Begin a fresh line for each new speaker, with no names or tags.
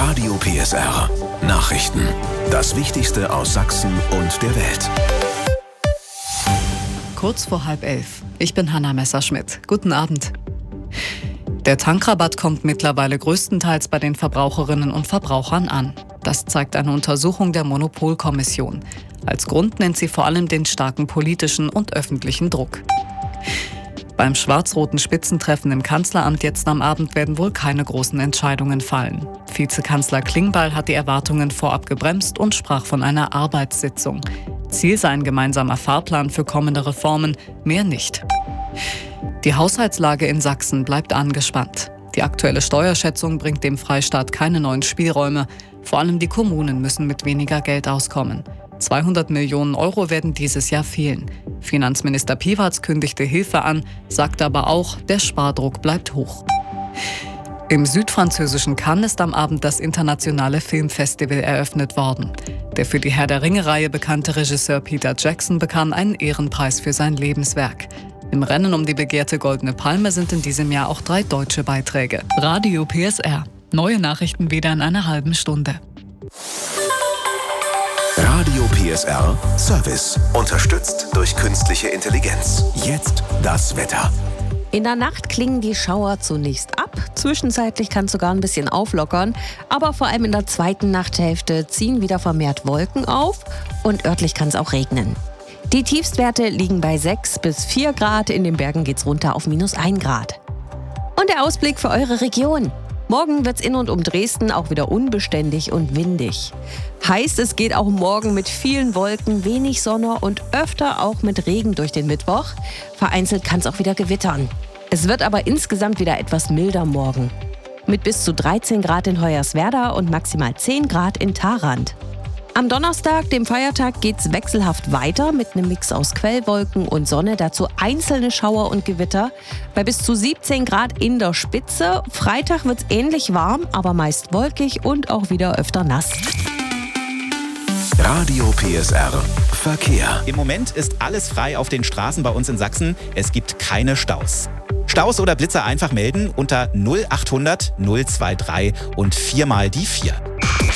Radio PSR. Nachrichten. Das Wichtigste aus Sachsen und der Welt.
Kurz vor 10:30. Ich bin Hanna Messerschmidt. Guten Abend. Der Tankrabatt kommt mittlerweile größtenteils bei den Verbraucherinnen und Verbrauchern an. Das zeigt eine Untersuchung der Monopolkommission. Als Grund nennt sie vor allem den starken politischen und öffentlichen Druck. Beim schwarz-roten Spitzentreffen im Kanzleramt jetzt am Abend werden wohl keine großen Entscheidungen fallen. Vizekanzler Klingbeil hat die Erwartungen vorab gebremst und sprach von einer Arbeitssitzung. Ziel sei ein gemeinsamer Fahrplan für kommende Reformen, mehr nicht. Die Haushaltslage in Sachsen bleibt angespannt. Die aktuelle Steuerschätzung bringt dem Freistaat keine neuen Spielräume. Vor allem die Kommunen müssen mit weniger Geld auskommen. 200 Millionen Euro werden dieses Jahr fehlen. Finanzminister Piwarz kündigte Hilfe an, sagte aber auch, der Spardruck bleibt hoch. Im südfranzösischen Cannes ist am Abend das internationale Filmfestival eröffnet worden. Der für die Herr der Ringe-Reihe bekannte Regisseur Peter Jackson bekam einen Ehrenpreis für sein Lebenswerk. Im Rennen um die begehrte Goldene Palme sind in diesem Jahr auch 3 deutsche Beiträge. Radio PSR. Neue Nachrichten wieder in einer halben Stunde.
Radio PSR Service. Unterstützt durch künstliche Intelligenz. Jetzt das Wetter.
In der Nacht klingen die Schauer zunächst ab. Zwischenzeitlich kann es sogar ein bisschen auflockern. Aber vor allem in der zweiten Nachthälfte ziehen wieder vermehrt Wolken auf und örtlich kann es auch regnen. Die Tiefstwerte liegen bei 6 bis 4 Grad. In den Bergen geht's runter auf -1 Grad. Und der Ausblick für eure Region. Morgen wird's in und um Dresden auch wieder unbeständig und windig. Heißt, es geht auch morgen mit vielen Wolken, wenig Sonne und öfter auch mit Regen durch den Mittwoch. Vereinzelt kann es auch wieder gewittern. Es wird aber insgesamt wieder etwas milder morgen. Mit bis zu 13 Grad in Hoyerswerda und maximal 10 Grad in Tharand. Am Donnerstag, dem Feiertag, geht's wechselhaft weiter mit einem Mix aus Quellwolken und Sonne, dazu einzelne Schauer und Gewitter. Bei bis zu 17 Grad in der Spitze. Freitag wird's ähnlich warm, aber meist wolkig und auch wieder öfter nass.
Radio PSR Verkehr.
Im Moment ist alles frei auf den Straßen bei uns in Sachsen. Es gibt keine Staus. Staus oder Blitzer einfach melden unter 0800 023 und 4 mal die 4.